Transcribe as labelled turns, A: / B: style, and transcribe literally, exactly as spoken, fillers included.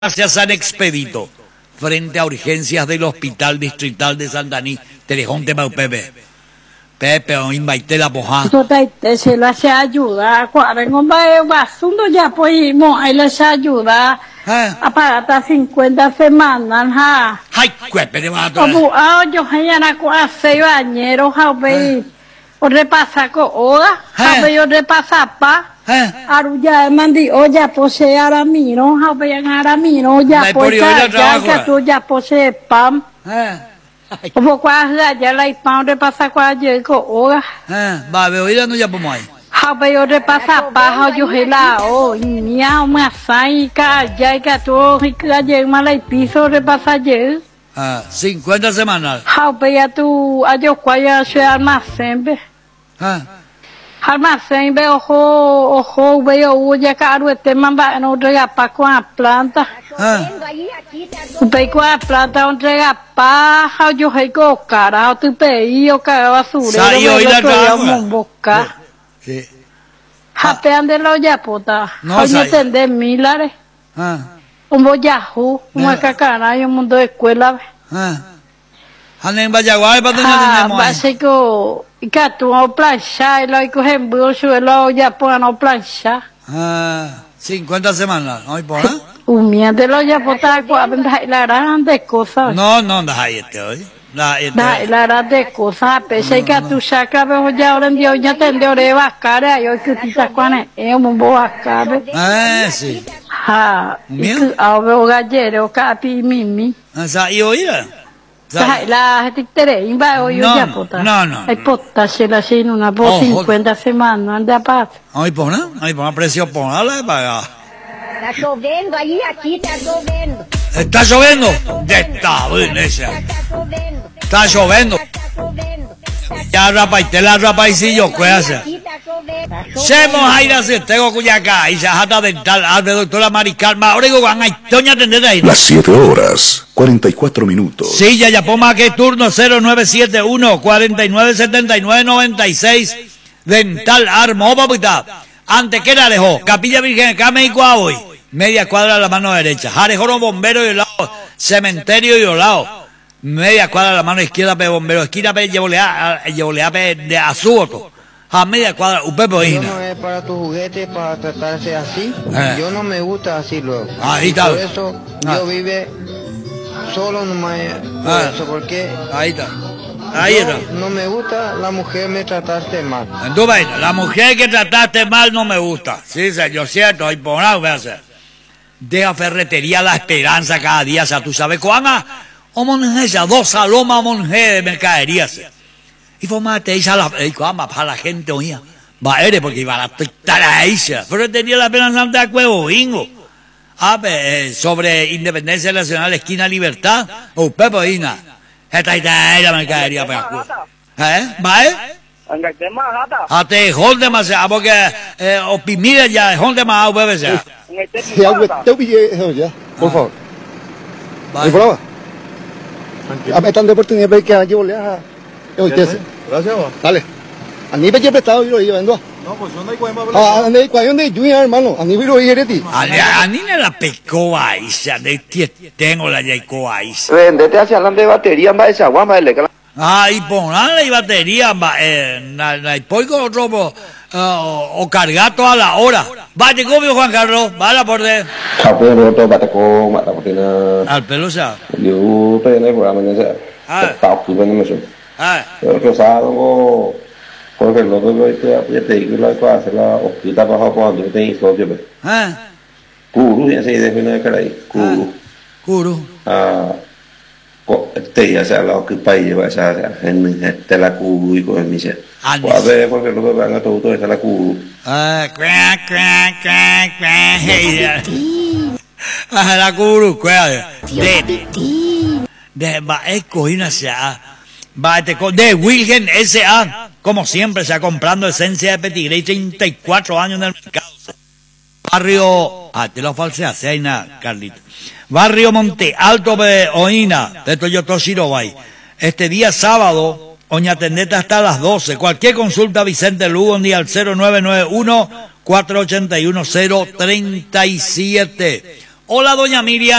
A: Gracias San Expedito, frente a urgencias del Hospital Distrital de Santaní, Telejón Mau Pepe. Pepe, o invaité la poja.
B: Se le hace ayuda, cuando va asunto ya pudimos, ahí les ayuda. A para hasta cincuenta semanas, ha.
A: Ay, cuépe de vato.
B: Como, ah, yo hayana con seis bañeros, a ver, o repasa con oda, a ver, o repasa pa. Aruya mandi olla pose aramino, a ver, aramino, ya pose, ya que tú ya pose pam. Como quase ya la pam repasa quase con oda.
A: Va, veo, ir no ya podemos ahí.
B: How about you repasa pa, you hela, oh, niya, masay, ka, jay, ka, to, hika, jay, malay, piso, repasa, jay.
A: Ah, cincuenta semanas.
B: How about tu, ayo, kwaya, se almacén, be.
A: Ah.
B: Almacén, be, ojo, ojo, veo, uya, caro, este mamba, no entrega pa con la planta.
A: Ah.
B: Pe con la planta, no entrega pa, how you heko, cara, how tu pe, o cara, basura.
A: Salió y la trabaja. Sí.
B: Japean de los yapota.
A: No,
B: Oye, tendé milares.
A: Ah.
B: Un boyajú, un cacana y un mundo de escuela.
A: Ah. Hanen Bayaguay, para tener
B: Ah,
A: tenemos ahí.
B: básico. Y que tú no plancha, y lo hay que coger bolso, y lo ya puedan no plancha.
A: Ah, cincuenta semanas, ¿no? ¿Y por ahí?
B: Un mía de los yapota, la gran de cosas.
A: No, no, no, ahí este hoy. La, este.
B: La gran de cosas, pese que tu saca, pero ya ahora en Dios ya tendré de vascara, y hoy que tú estás con él, es un bo vascara.
A: Ah, sí.
B: Ah, ahora o gallero, capi, mimi.
A: O sea, ¿y oír?
B: La, la tictere, inva o yo
A: No,
B: ya pota.
A: no, no.
B: Hay pota, se la sin una por
A: Ojo.
B: cincuenta semanas, anda paz.
A: Ahí por ahí, ahí por ahí, precio por ahí, le paga.
C: Está lloviendo ahí, aquí está lloviendo.
A: ¿Está lloviendo? Está bien esa.
C: Está lloviendo.
A: Está lloviendo.
C: Está lloviendo.
A: Ya rapaité la rapaicillo, ¿qué hace?
C: Aquí está lloviendo.
A: Semos aire se tengo cuyacá y se jata dental, albe doctora Maricarma, ahora digo, van a doña atender ahí.
D: Las siete horas, cuarenta y cuatro minutos.
A: Sí, ya ya poma que turno cero nueve siete uno, cuatro nueve siete nueve, nueve seis, dental armo, papita. Antes que era lejos, Capilla Virgen de Carmen y Coaboy, media cuadra a la mano derecha, Jarejoro bombero y el lado, cementerio y el lado. Media cuadra a la mano izquierda, pe bombero, esquina, pe llevolea, llevolea, pe de azuoto. A media cuadra, un pepe
E: Yo
A: hina.
E: no es para tu juguete, para tratarse así.
A: Eh.
E: Yo no me gusta así luego.
A: Ahí está.
E: Por eso
A: Ah.
E: yo vive solo nomás. Por
A: Ah.
E: eso, porque
A: Ahí está. Ahí
E: yo
A: está.
E: no me gusta la mujer me trataste mal.
A: Tú ves, la mujer que trataste mal no me gusta. Sí, señor, cierto, ahí por ahí voy a hacer. Deja ferretería La Esperanza cada día, o sea, tú sabes cuándo. O monje, dos salomas monje de mercadería. Y formate ella la, y cuándo para la gente oía. Va, eres porque iba a estar a ella. Pero tenía la pena Santa Cuevo, bingo. Ah, pues, sobre Independencia Nacional, esquina Libertad, o Pepo Ina. Esta es la mercadería para ¿eh? ¿Va, eh? Ate honde más porque eh, opimida ya honde más bebe sea.
F: Si algo te pille ya, por favor. ¿Y por ahora? A ver, tanta oportunidad de que yo le haga.
G: Gracias, va.
F: Dale. A mí me he prestado y lo iba viendo.
G: No, pues yo no hay cuemba,
F: Ah, ande cuando de Junior, hermano. A mí me lo dije ti.
A: A ni ne la pecó ahí, ya de tengo la yaico ahí.
H: Vendete hacia adelante de batería, va esa guama de leca.
A: Ah, y ponle la batería, va, eh, na, na, y poico otro, uh, o cargar toda la hora. Va, te copio, Juan Carlos, va a la por de.
H: Capé roto, bataco, mata porque
A: Al pelo, o sea.
H: yo pero el programa no sé.
A: Ah.
H: Está ocupando mucho.
A: Ah,
H: Pero que sábado porque lo que ya te digo la cosa, la hospital bajo cuando te hizo yo.
A: ah,
H: Curu, ya se define de caray. Curu.
A: curo.
H: Ah, te ya sea la que país va a ser en te la curu y con mi se.
A: Ah,
H: A ver, porque lo que van a todo todo es la curu.
A: Ah, crack, crack, crack, crack, hey, ah, la curo, cuál. De, de, va, es coina sea. Va, te co- de Wilhelm S A como siempre, se ha comprando esencia de Petigray, treinta y cuatro años en el mercado. Barrio, ah, te lo falsea, Seina, Carlita. Barrio Monte Alto de Oina, de Toyoto Shirobay. Este día sábado, Oña Tendeta hasta las doce. Cualquier consulta, Vicente Lugo, ni al cero nueve nueve uno, cuatro ocho uno, cero tres siete. Hola, doña Miriam.